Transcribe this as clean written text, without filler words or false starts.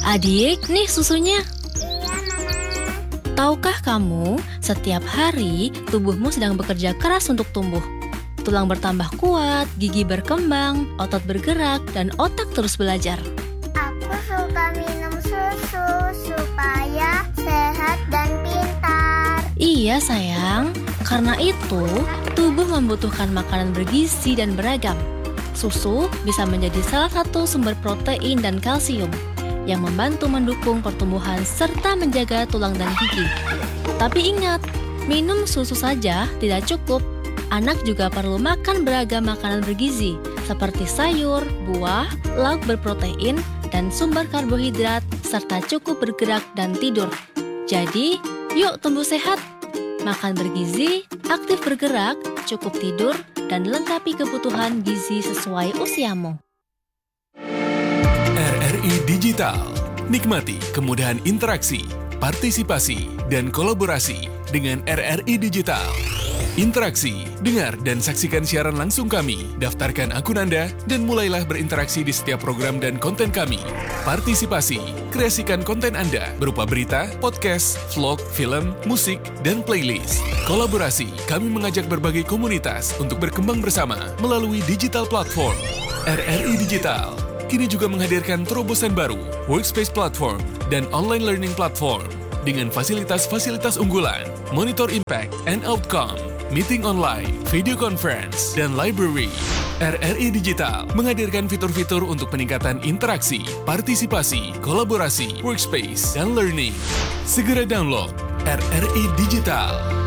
Adik, nih susunya. Iya, Mama. Tahukah kamu, setiap hari tubuhmu sedang bekerja keras untuk tumbuh. Tulang bertambah kuat, gigi berkembang, otot bergerak, dan otak terus belajar. Aku suka minum susu supaya sehat dan pintar. Iya sayang, karena itu tubuh membutuhkan makanan bergizi dan beragam. Susu bisa menjadi salah satu sumber protein dan kalsium yang membantu mendukung pertumbuhan serta menjaga tulang dan gigi. Tapi ingat, minum susu saja tidak cukup. Anak juga perlu makan beragam makanan bergizi seperti sayur, buah, lauk berprotein, dan sumber karbohidrat, serta cukup bergerak dan tidur. Jadi, yuk tumbuh sehat. Makan bergizi, aktif bergerak, cukup tidur, dan lengkapi kebutuhan gizi sesuai usiamu. RRI Digital. Nikmati kemudahan interaksi, partisipasi, dan kolaborasi dengan RRI Digital. Interaksi, dengar dan saksikan siaran langsung kami, daftarkan akun Anda, dan mulailah berinteraksi di setiap program dan konten kami. Partisipasi, kreasikan konten Anda berupa berita, podcast, vlog, film, musik, dan playlist. Kolaborasi, kami mengajak berbagai komunitas untuk berkembang bersama melalui digital platform. RRI Digital kini juga menghadirkan terobosan baru, workspace platform, dan online learning platform dengan fasilitas-fasilitas unggulan, monitor impact and outcome, meeting online, video conference, dan library. RRI Digital menghadirkan fitur-fitur untuk peningkatan interaksi, partisipasi, kolaborasi, workspace, dan learning. Segera download RRI Digital.